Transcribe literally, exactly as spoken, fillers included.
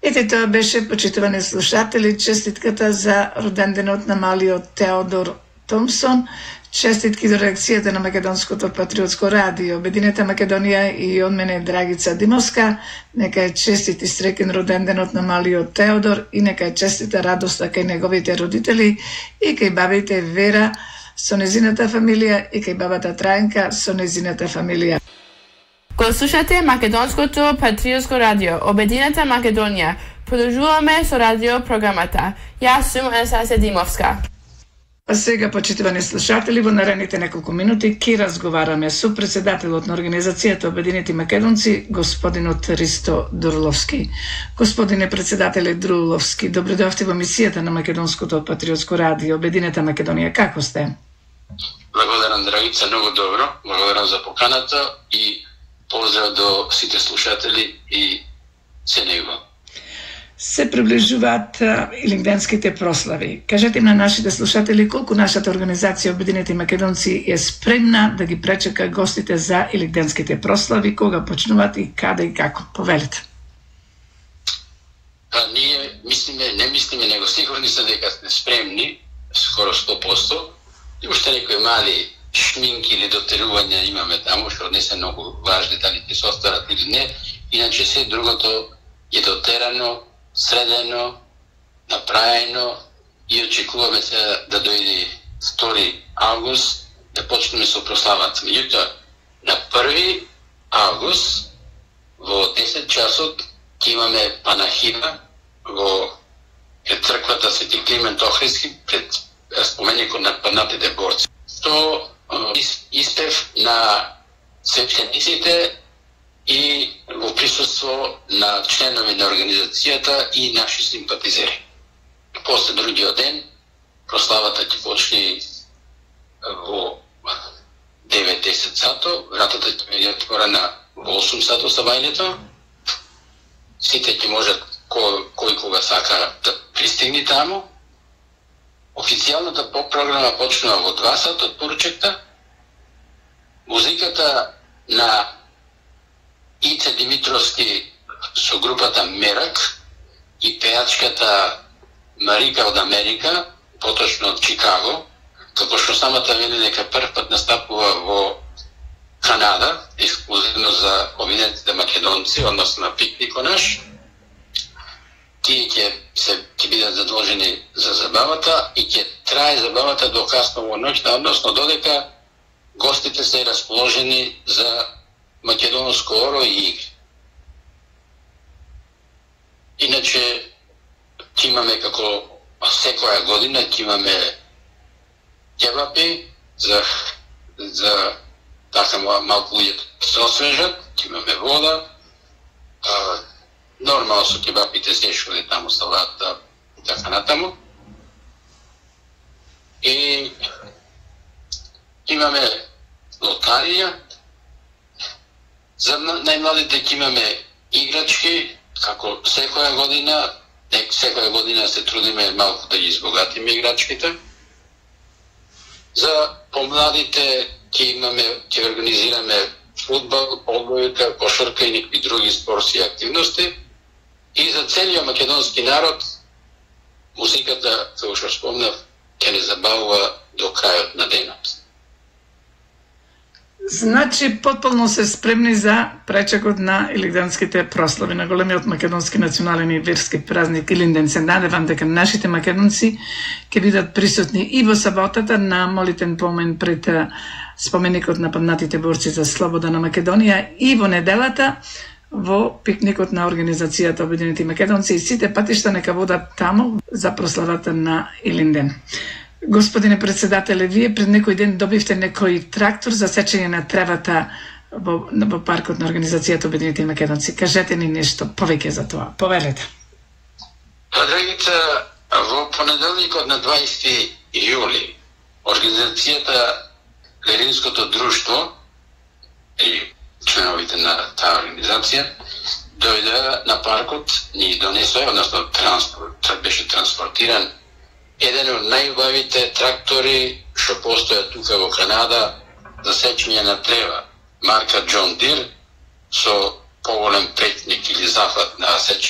Ете, тоа беше, почитувани слушатели, честитката за роденденот на малиот Теодор Томсон. Честитки до реакцијата на Македонското патриотско радио. Обединета Македонија и од мене Драгица Димовска. Нека е честит и среќен роденденот на малиот Теодор и нека е честита радоста кај неговите родители и кај бабите Вера со незината фамилија и кај бабата Трајнка со незината фамилија. Го слушате Македонското патриотско радио, Обединета Македонија. Продолжуваме со радио програмата. Јас сум Анастасија Димовска. А сега, почитувани слушатели, во наредните неколку минути ќе разговараме со председателот на Организацијата Обединети македонци, господинот Ристо Дурловски. Господине председателе Дурловски, добро дојавте во емисијата на Македонското патриотско радио, Обединета Македонија. Како сте? Благодарам, Драгица, многу добро. Благодарам за поканата и поздрав до сите слушатели и се него. Се приближуваат илинденските прослави. Кажете на нашите слушатели колку нашата организација Обединети македонци е спремна да ги пречека гостите за илинденските прослави, кога почнуваат и каде и како. Повелете. Па ние мислиме, не мислиме, него сигурни се дека сме спремни, скоро сто проценти. И уште некои мали шминки или дотерувања имаме таму, што не се многу важни дали ќе се остварат или не. Иначе се другото е дотерано, средено, направено и очекуваме се да дојде втори август да почнеме со прославата. Меѓутоа, на први август во десет часот ќе имаме панахида во пред црквата Свети Климент Охридски, пред споменикот на паднатите борци. Со испев на свештениците и во присуство на членови на организацијата и наши симпатизери. После другиот ден, прославата ќе почне во девет-десет сато, вратата ќе биде отворена во осум сато сабајлето. Сите ќе можат кој, кој кога сака да пристигне таму. Официјалната програма почнува во два сата од поручекта. Музиката на Ице Димитровски со групата Мерак и пејачката Марика од Америка, поточно од Чикаго, како што самата вели дека прв пат настапува во Канада, ексклузивно за Обединетите македонци, односно на пикникот наш. Тие ќе се ќе бидат задолжени за забавата и ќе трае забавата до касно во ноќта, односно додека гостите се расположени за македонско оро и игри. Иначе ќе имаме како секоја година ќе имаме кебапи за за така малку луѓето се освежат, ќе имаме вода. А, нормално со кебапите се шули таму салата и така натаму. И имаме лотарија. За најмладите ќе имаме играчки, како секоја година, нек секоја година се трудиме малку да ги избогатиме играчките. За помладите ќе имаме, ќе организираме фудбал, одбојка, кошарка и некои други спортски активности. И за целиот македонски народ, музиката, како што спомнав, ќе не забавува до крајот на денот. Значи, потполно се спремни за пречекот на илинденските прослави, на големиот македонски национален и верски празник Илинден. Се надевам дека нашите македонци ќе бидат присутни и во саботата на молитен помен пред споменикот на паднатите борци за слобода на Македонија и во неделата во пикникот на Организацијата Обединети македонци и сите патишта нека водат таму за прославата на Илинден. Господине председателе, вие пред некој ден добивте некој трактор за сечење на тревата во, во паркот на Организацијата Обединети македонци. Кажете ни нешто повеќе за тоа. Повелете. Драгица, во понеделникот на дваесети јули Организацијата Ленинското друштво и членовите на таа организација дојдоа на паркот, ни донесоа, односно транспорт, беше транспортиран еден од најубавите трактори што постојат тука во Канада за сечење на трева, марка Джон Дир, со поголем претник или зафат на сечење